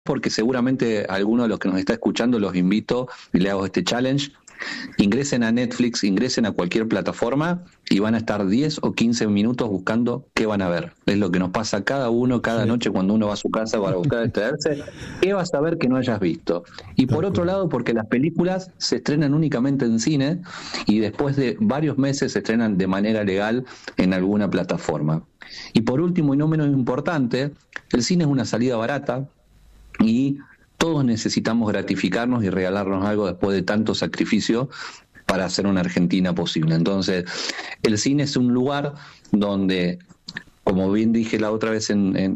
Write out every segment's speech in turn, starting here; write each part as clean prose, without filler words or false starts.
porque seguramente a alguno de los que nos está escuchando los invito y le hago este challenge. Ingresen a Netflix, ingresen a cualquier plataforma y van a estar 10 o 15 minutos buscando qué van a ver. Es lo que nos pasa a cada uno, cada noche cuando uno va a su casa para buscar distraerse. ¿Qué vas a ver que no hayas visto? Y por otro lado, porque las películas se estrenan únicamente en cine y después de varios meses se estrenan de manera legal en alguna plataforma. Y por último y no menos importante, el cine es una salida barata y todos necesitamos gratificarnos y regalarnos algo después de tanto sacrificio para hacer una Argentina posible. Entonces, el cine es un lugar donde, como bien dije la otra vez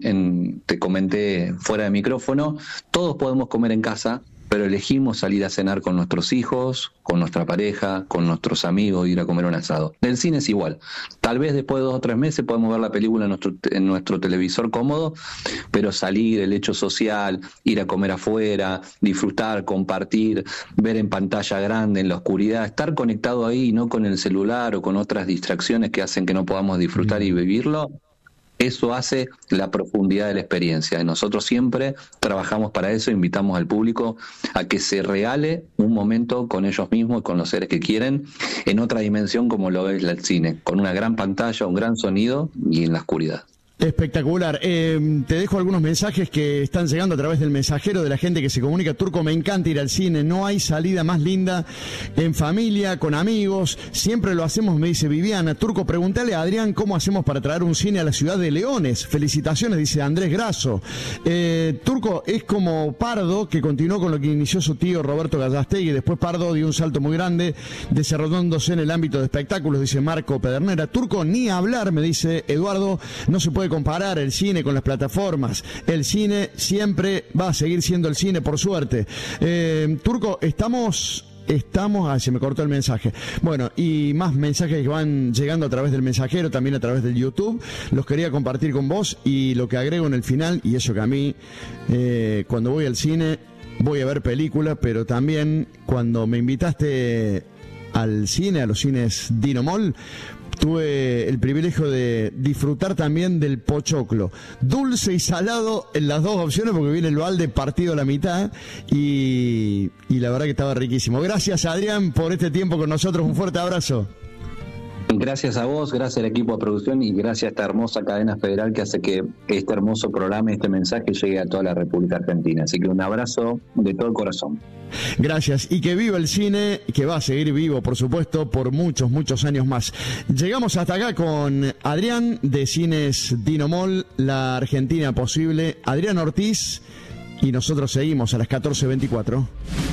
te comenté fuera de micrófono, todos podemos comer en casa, pero elegimos salir a cenar con nuestros hijos, con nuestra pareja, con nuestros amigos, ir a comer un asado. El cine es igual. Tal vez después de 2 o 3 meses podemos ver la película en nuestro televisor cómodo, pero salir, el hecho social, ir a comer afuera, disfrutar, compartir, ver en pantalla grande, en la oscuridad, estar conectado ahí, no con el celular o con otras distracciones que hacen que no podamos disfrutar y vivirlo. Eso hace la profundidad de la experiencia. Y nosotros siempre trabajamos para eso, invitamos al público a que se regale un momento con ellos mismos, con los seres que quieren, en otra dimensión como lo es el cine, con una gran pantalla, un gran sonido y en la oscuridad. Espectacular. Te dejo algunos mensajes que están llegando a través del mensajero de la gente que se comunica. Turco, me encanta ir al cine, no hay salida más linda, en familia, con amigos, siempre lo hacemos, me dice Viviana. Turco, pregúntale a Adrián cómo hacemos para traer un cine a la ciudad de Leones. Felicitaciones, dice Andrés Grasso. Turco, es como Pardo, que continuó con lo que inició su tío Roberto Gallastegui, después Pardo dio un salto muy grande, desarrollándose en el ámbito de espectáculos, dice Marco Pedernera. Turco, ni hablar, me dice Eduardo, no se puede comparar el cine con las plataformas. El cine siempre va a seguir siendo el cine, por suerte. Turco, estamos, se me cortó el mensaje. Bueno, y más mensajes que van llegando a través del mensajero, también a través del YouTube. Los quería compartir con vos y lo que agrego en el final, y eso que a mí, cuando voy al cine, voy a ver películas, pero también cuando me invitaste al cine, a los cines Dino Mall, tuve el privilegio de disfrutar también del pochoclo, dulce y salado en las dos opciones, porque viene el balde partido a la mitad y la verdad que estaba riquísimo. Gracias, Adrián, por este tiempo con nosotros, un fuerte abrazo. Gracias a vos, gracias al equipo de producción y gracias a esta hermosa cadena federal que hace que este hermoso programa y este mensaje llegue a toda la República Argentina. Así que un abrazo de todo el corazón. Gracias, y que viva el cine, que va a seguir vivo, por supuesto, por muchos, muchos años más. Llegamos hasta acá con Adrián de Cines Dino Mall, la Argentina posible, Adrián Ortiz, y nosotros seguimos a las 14:24.